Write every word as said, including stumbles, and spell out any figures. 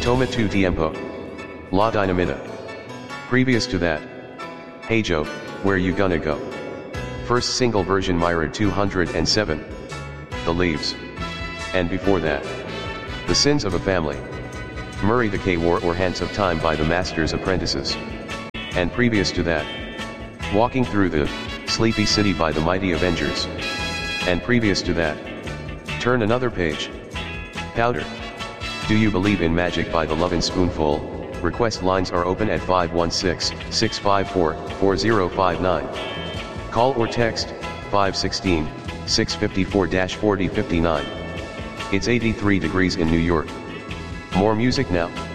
Toma tu tiempo. La Dinamita. Previous to that. Hey Joe, where you gonna go? First single version Myra two hundred seven. The Leaves. And before that. The Sins of a Family. Murray the K War or Hands of Time by the Master's Apprentices. And previous to that. Walking Through the Sleepy City by the Mighty Avengers. And previous to that. Turn Another Page. Powder. Do You Believe in Magic by the Lovin' Spoonful. Request lines are open at five one six, six five four, four zero five nine. Call or text five one six, six five four, four zero five nine. It's eighty-three degrees in New York. More music now.